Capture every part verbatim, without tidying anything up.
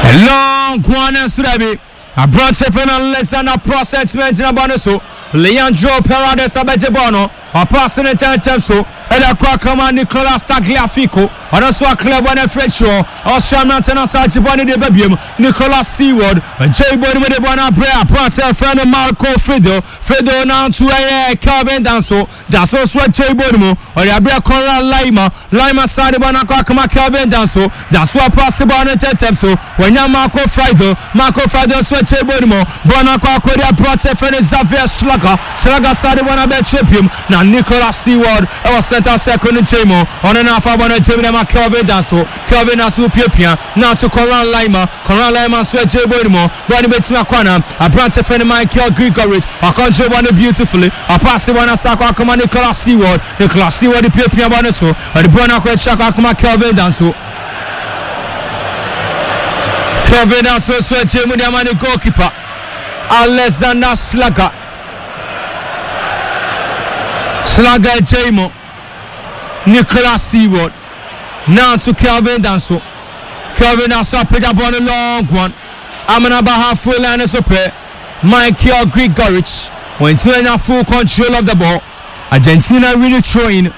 long one and Surabi. A brought seven less than a process mentioned about so. Leandro Paredes Abejebono, a person in Tenso, and a Quacama Nicolas Tagliafico, and also a club on a French show, Austrian Mountain Sajiboni de Babium, Nicolas Seward, J. Boni de Bonabrea, brought a friend of Marco Fredo, Fredo now to a Calvin Danso, that's also a J. Bonimo, or Abra Cola Lima, Lima Sadibana Quacama Calvin Danso, that's what possible on a Tenso, when you're Marco Fredo, Marco Fredo, so J. Bonimo, Bonaco, brought a friend of Xavier Schlag. Slaga side one about champion. Now Nicolas Seward, our center second in Chemo. On and off one of Jimmy Kelvin Danso. Kelvin Danso Pipia. Now to Coran Lima. Coran Lima sweat J. Bodimo. Running bit to Makwana. A branch of friend of Michael Grigorich. A country one beautifully. A passive one as Saka come on Nicolas Seward. Nicolas Seward the Pipia Bonaso. And the Bonaco Chaka come Kelvin Danso. Kelvin Danso sweat Jimmy Diamani goalkeeper. Alexander Slaga. Slaga Jamo, Nicolas Seward. Now to Kelvin Danso. Kelvin Danso put up on a long one. Amanabaha full line is up here. Michael Grigorich went to in full control of the ball. Argentina really throwing.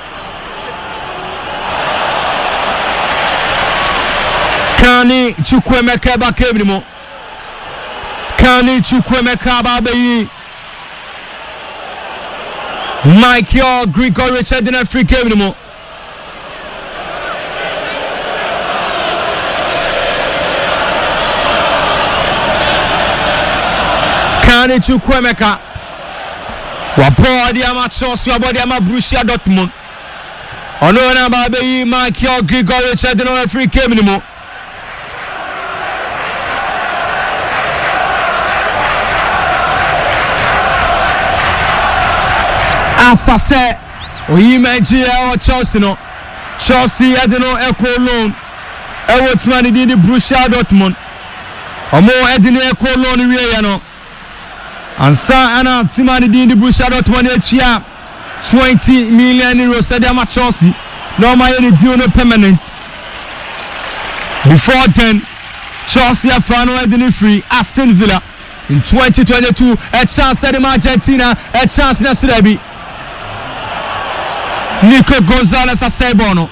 Kani Chukwemeka Bakebimo. Kani Chukwemeka Babayi. Michael Grigorich had in a free game anymore. Kani Chukwemeka. Wapodi Amachos, Wabodi Ama Borussia Dortmund. Onona Babayi, Michael Grigorich had in a free game anymore. After say, we imagine our Chelsea no, Chelsea I don't know echo loan. I want money in the Borussia Dortmund. Or more Edin echo loan we are no. And so Anna Timani in the Borussia Dortmund each year twenty million euros. Said I'm at Chelsea. No my any deal no permanent. Before then, Chelsea have found Edin free Aston Villa in twenty twenty-two. A chance at Argentina. A chance in Sudabi. Nico Gonzalez Acebono.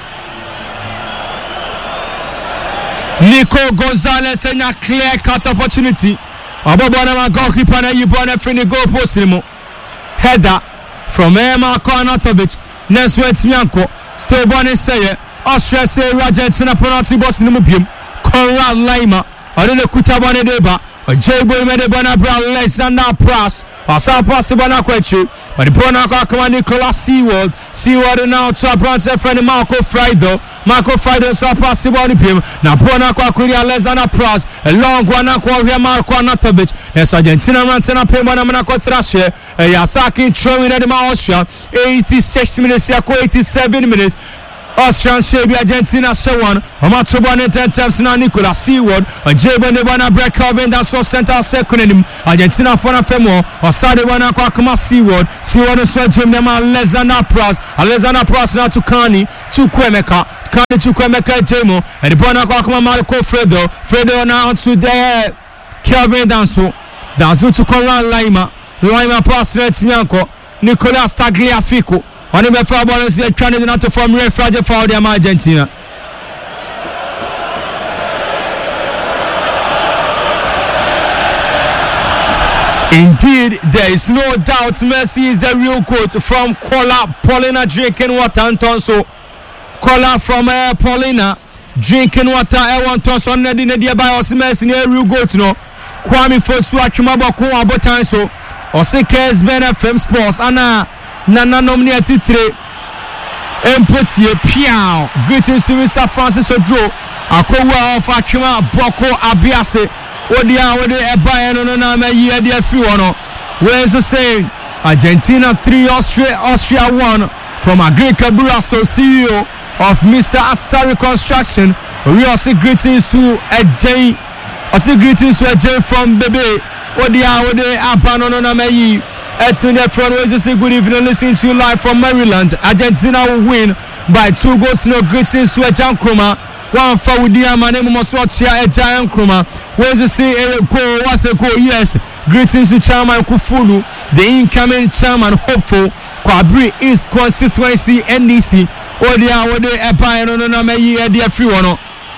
Nico Gonzalez and a clear cut opportunity. Abobona goalkeeper na yibona free goal post anymore. Header from Marko Arnautovic. Neswet Mianko. Still born in Saye. Austria say Argentina penalty boss in the Mubium. Conrad Lima. Adele Kutabane Deba. J. Boy Medebana Brown Alexander Pras. Asa possible na kwechu. But the Bonaco come on Nicolas Seward. Seward now to a branch of friend Marco Frido. Marco Frido so possible on him. Now Bonaco Akuri Alexander Pras. A long one here Marko Arnautovic. Yes, Argentina runs in a pay one Monaco Thrasher. A attacking throwing at the Austria. eighty-six minutes, eighty-seven minutes. Austrian Shabi Argentina Sewan, Amatobane ten times now Nicolas Seward, a Jabon de Bana break Calvin that's for center second in him. Argentina for a femo, or Sade Wana Kwakama Seward, Seward is what Jim Nema Alexander Pras, Alexander Pras now to Kani, to Kwemeka, Kani to Kwemeka Jamo, and the Bona Kwakama Marco Fredo, Fredo now to the Calvin Danso, Danso to Coran Lima, Lima Pras Retmianco, Nicolas Tagliafico. On the foul ball is trying not to form real fragile for the Argentina. Indeed, there is no doubt Messi is the real quote from Kola Paulina drinking water and Tonso. Kola from uh, Paulina drinking water and one Tonso on the nearby or Messi near real goat no. Kwame Fosu Akimabo Kwa Botanso or Sekes Ben F M Sports Anna. Nana nominate three. Input ye piao. Greetings to Mister Francis Odro. Akowa of Akima Boko Abiase. Odia Ode Ebayan no na me ye de free one. Where's the saying? Argentina three, Austria Austria one from Agrika Buraso, C E O of Mister Asari Construction. We also greetings to a J. Also greetings to a J from Bebe. Odia Ode Abano no na me ye. It's in the front. Ways to say good evening. Listening to you live from Maryland. Argentina will win by two goals to no. Greetings to a Jan Kroma. one for with the man Mosotia a giant chroma. Where's the say go what a go? Yes, greetings to Chairman Kufulu, the incoming chairman hopeful Kwabri East constituency N D C. Or the hour they a buy no no no me dear free one.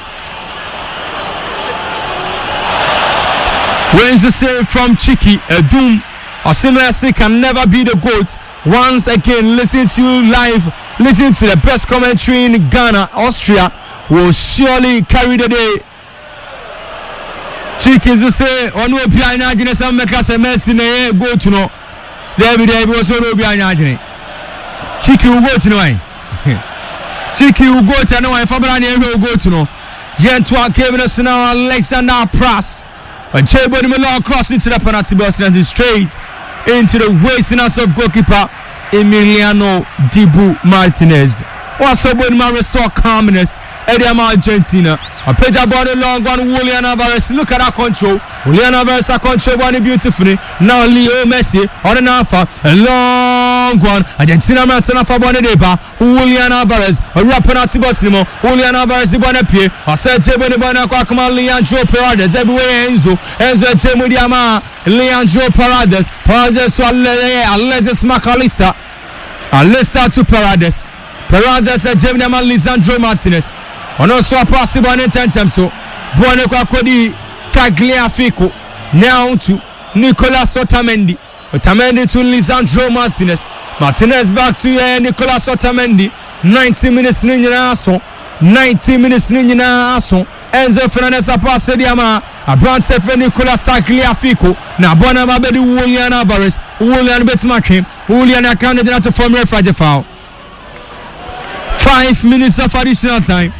Where's the say from Chiki a doom or similar can never be the GOAT. Once again, listen to you live, listen to the best commentary in Ghana, Austria will surely carry the day. Chikis will say, oh no, Piana, Guinness, and make us a mess in the go to know. Every day was no Piana. Chiki will go to know. Chiki will go to know, and Fabrani will go to know. Gentua came in us now, Alexander Prass. And Chebo Miller crossing to the penalty box and straight into the wastiness of goalkeeper Emiliano Dibu Martinez. What's up with my restore calmness? Eddie Argentina. A page about the long one, Julian Alvarez. Look at that control. Julian Alvarez a control one beautifully. Now Leo Messi on an alpha. A long one. Argentina Martina for Bonadeba. Julian Alvarez. A rapper at Tibosimo. Julian Alvarez the Bonapie. I said Jebo the Bonacquacama, Leandro Parades. Debuwe Enzo. Enzo Jemo Diama. Leandro Parades. Parades to Alexis McAllister. Allister to Parades. Parades a Jemina Lisandro Martinez. Ono so possible on tentem so Buone kwa kodi Tagliafico now to Nicolas Otamendi. Otamendi to Lisandro Martinez. Martinez back to uh, Nicolas Otamendi. ninety minutes ninja so ninety minutes ninja so Enzo Fernandez a pass diama a branch for Nicolas Tagliafico. Na bona mabedi Julian Alvarez. Julian Betmakin. Julian accounted not to form a foul. Five minutes of additional time.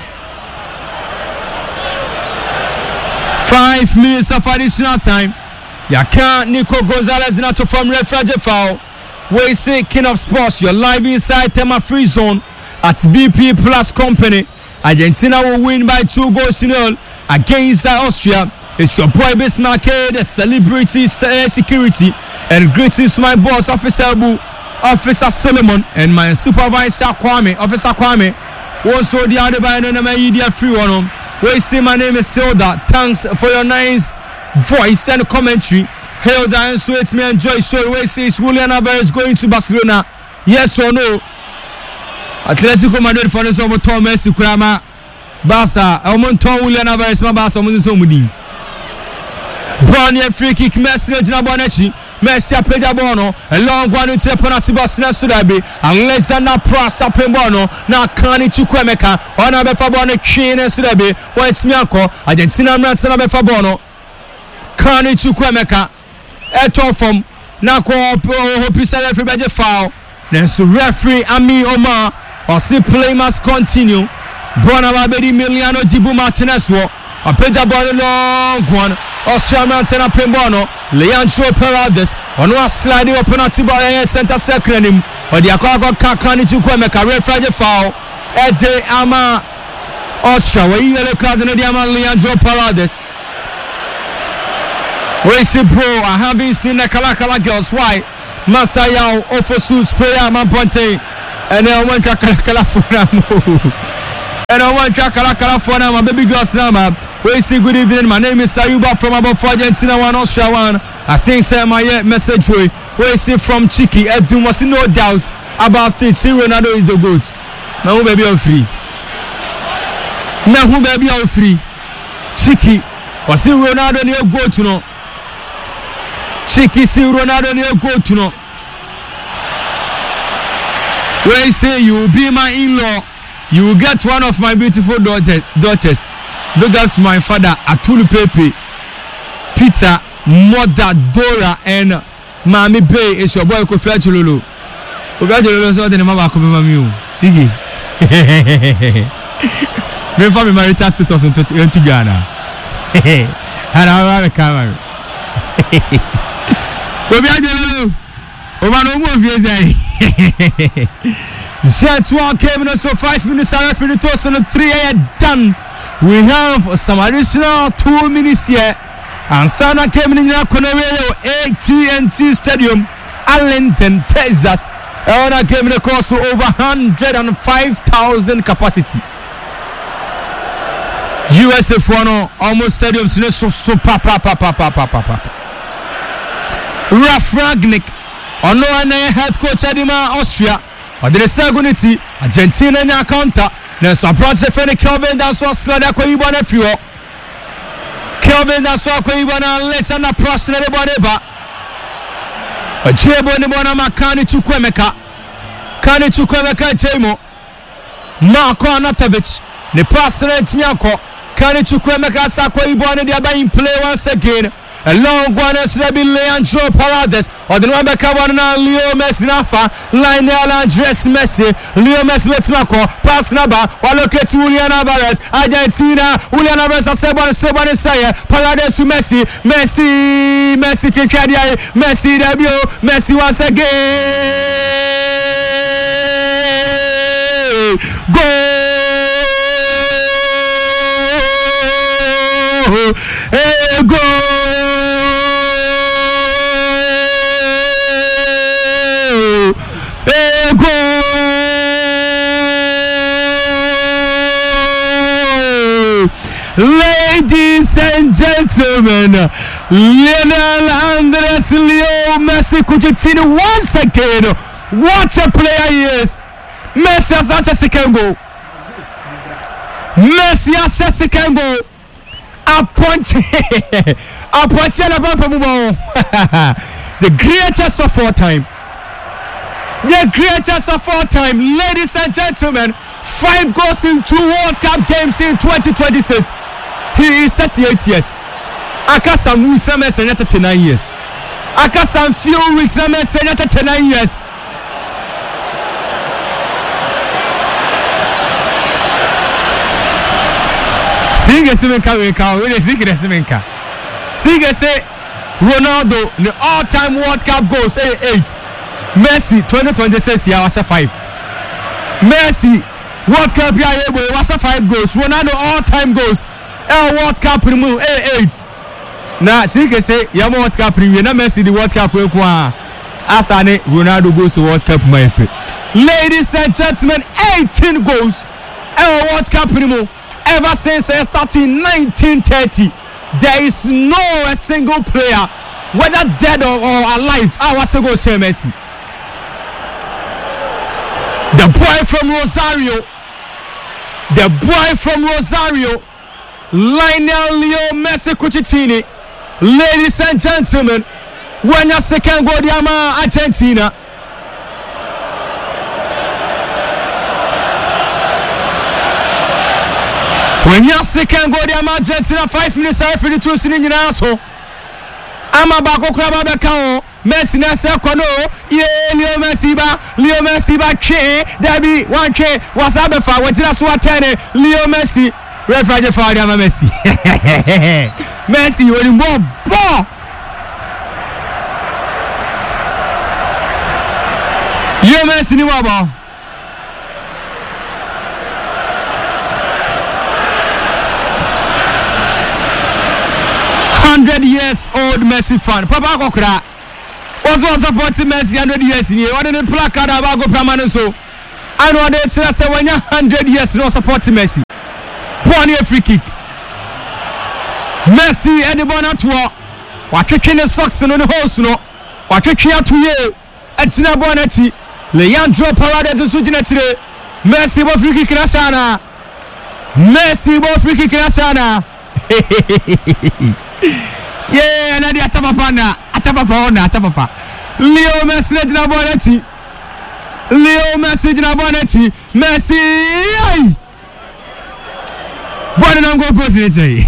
Five minutes of additional time. Yaka Nico Gonzalez not to form referee foul. We say King of Sports, you're live inside Tema Free Zone at B P Plus Company. Argentina will win by two goals to nil against Austria. It's your boy Bismarck, the celebrity security, and greetings to my boss, Officer Abu, Officer Solomon, and my supervisor Kwame, Officer Kwame. Also the other by no media free one. We say my name is Hilda. Thanks for your nice voice and commentary. Hilda and sweet me enjoy show. We say Julian Alvarez going to Barcelona. Yes or no? Atletico Madrid for the summer Thomas Kurama Barca. Omonton Julian Alvarez ma Barca omo so mudi. Brownie free kick Messi na Bonachi. Messi a played a bono, a long one into the penalty box next to that be, and Alexander Prass up in bono, now Kani Chukwemeka, on a befabono, chain and Sudabe, where it's Mianco, Argentina Ransom of Fabono, Kani Chukwemeka, Eto from Nako, Hopisa everybody foul, then so referee Ami Omar, or see play must continue, Bonabedi Emiliano Dibu Martinez, a page about a long one. Austria Mountain up in Bono, Leandro Parades, on was sliding up penalty by center second him, or the Akago Kakani to Kwemeka, referee foul, Ede Ama Austria, where you look at the Diamond Leandro Parades. We see, bro, I haven't seen the Kalakala girls. Why? Master Yao, Ofosu, Sprayer, Mamponte, and then I went to Kalakala for them. And I want to Kalakala for them, my baby girls now. We say good evening. My name is Sayuba from above Argentina one, Austria one. I think say my message way. We say from Chiki. There was no doubt about it. See Ronaldo is the GOAT. Now who baby all free? Now who baby all free? Chiki. Was see Ronaldo near GOAT to know. Chiki see Ronaldo near GOAT to know. We say you will be my in-law. You will get one of my beautiful daughter, daughters. Look at my father, Atulu Pepe, Peter, Mother, Dora, and Mami Bay is your boy Kofi Achululu. Kofi Achululu so the mama Kofi Mami. Sigi. Me for me marital status in to Ghana. And I have a camera. Kofi Achululu. Over no more views. Z one came in so five minutes and referee toss on the three are done. We have some additional two minutes here. And Sana came in A T and T Stadium, Arlington, Texas. And came in the course of over one hundred five thousand capacity. U S A for no almost stadium so so pa pa pa pa pa pa pa. Ralf Rangnick ono ana head coach adima Austria odere saguniti Argentina na counter na so approach fe Kelvin that's what slide ko ibo na fiwo Kelvin that's what ko ibo na Alexander Prost na de ba Achebo ni bona makani Chukwemeka Kani Chukwemeka Chemo Marko Anatovic the pass na Tmiako Kani Chukwemeka sakwa ibone dia ba in play once again a long one as Rebi Leandro Paredes or the one back one na Leo Messi nafa Lionel Andres Messi Leo Messi Tmiako pass na ba waloketi Julian Alvarez Argentina Julian Alvarez asebon sebon say Paredes to Messi Messi Messi kikadia Messi debut Messi once again goal hey, goal hey, goal ladies and gentlemen Lionel Andres Leo Messi Coutinho once again what a player he is Messi has a second goal Messi has a second goal a punch a punch the greatest of all time the greatest of all time ladies and gentlemen five goals in two World Cup games in twenty twenty-six he is thirty-eight years Akasam weeks Messi thirty-nine years Akasam few weeks Messi thirty-nine years Siga Simenka Menka, we Siga Simenka. Siga say Ronaldo, the all-time World Cup goals eight. Messi twenty twenty-six year was a five. Messi World Cup year was a five goals. Ronaldo all-time goals. El World Cup remove eight. Na Siga say Yamo World Cup remove. Na Messi the World Cup kwa. Asane Ronaldo goes to World Cup my pe. Ladies and gentlemen, eighteen goals. El World Cup remove. Ever since I started in nineteen thirty, there is no a single player, whether dead or, or alive, I was to go say Messi. The boy from Rosario, the boy from Rosario, Lionel Leo Messi Coutinho. Ladies and gentlemen, when you second go to Argentina. When you second go to Argentina, five minutes after the two sitting in asshole. I'm about to grab the cow. Messi Nasa Kono, yeah, Leo Messi ba, Leo Messi ba, K, Debbie, one K, what's up if I want to swat Leo Messi, referee for Adama Messi. Messi, when you ball, ball. Leo Messi, ni ball. Hundred years old Messi fan. Papa Kokra was was supporting Messi hundred years in here. What did the placard about go permanent so? I know they say when you hundred years no supporting Messi. Pony a free kick. Messi at the bonnet. What kicking the socks on the host no? What kicking out to you? At Tina Bonetti. Leandro Paredes is switching it today. Messi bo free kick Rasana. Messi bo free kick Rasana. Yeah, na dia atapapa na atapapa ona atapapa Leo Messi na Bonetti Leo Messi na Bonetti Messi Bonetti na go president eh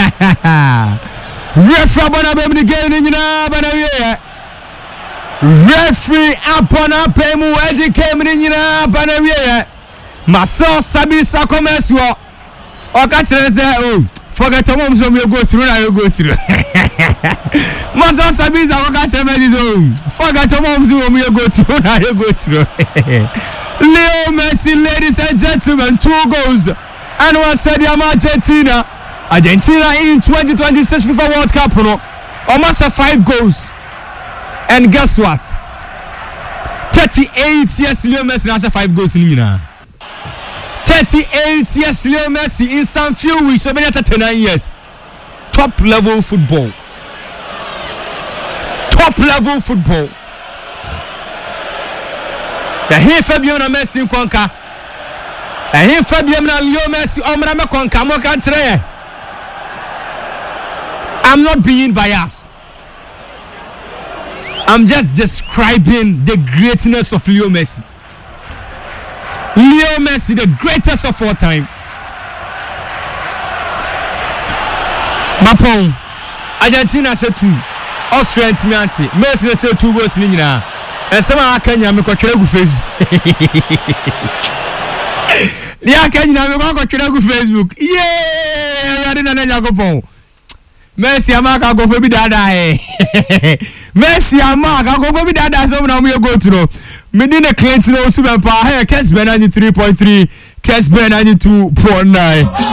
referee bona be mi game ni nyina bana wie referee apona pemu edi game ni nyina bana wie Marcel Sabitzer commence wo o ka kire say oh forget to mom so we go through na we go through Marcel Sabitzer go ka tell me this forget to mom so we go through na we go through Leo Messi ladies and gentlemen two goals and one stadium Argentina Argentina in twenty twenty-six FIFA World Cup no almost five goals and guess what thirty-eight years Leo Messi has five goals in Nina thirty-eight years Leo Messi in some few weeks, so many thirty-nine years. Top level football. Top level football. The here Fabio na Messi in Konka. The here Fabio na Leo Messi omra me Konka mo kan kire. I'm not being biased. I'm just describing the greatness of Leo Messi. Leo Messi, the greatest of all time. Mapon, Argentina said two, Austria and Messi, Messi said two goals in India. And some are Kenya make a Facebook. Yeah, Kenya make a Facebook. Yeah, I didn't know go Messi amaka go for bi dada eh. Messi amaka go for bi dada so na we go to. Me di na Clinton o super pa here Kesben ninety-three point three, Kesben ninety-two point nine.